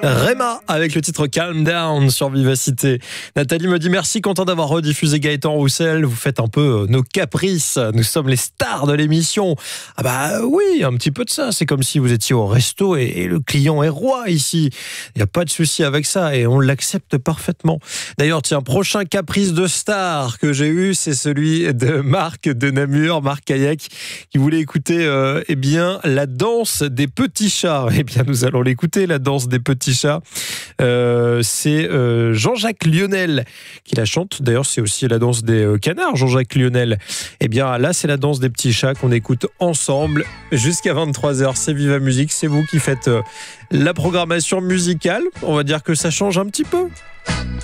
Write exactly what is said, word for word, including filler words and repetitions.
Réma avec le titre Calm Down sur Vivacité. Nathalie me dit merci, content d'avoir rediffusé Gaëtan Roussel. Vous faites un peu nos caprices. Nous sommes les stars de l'émission. Ah bah oui, un petit peu de ça. C'est comme si vous étiez au resto et, et le client est roi ici. Il n'y a pas de souci avec ça et on l'accepte parfaitement. D'ailleurs, tiens, prochain caprice de star que j'ai eu, c'est celui de Marc de Namur, Marc Kayak, qui voulait écouter euh, eh bien, la danse des petits chats. Eh bien, nous allons l'écouter, la danse des petits chats. Euh, c'est euh, Jean-Jacques Lionel qui la chante. D'ailleurs, c'est aussi la danse des euh, canards, Jean-Jacques Lionel. Eh bien, là, c'est la danse des petits chats qu'on écoute ensemble jusqu'à vingt-trois heures. C'est Viva Musique, c'est vous qui faites euh, la programmation musicale. On va dire que ça change un petit peu.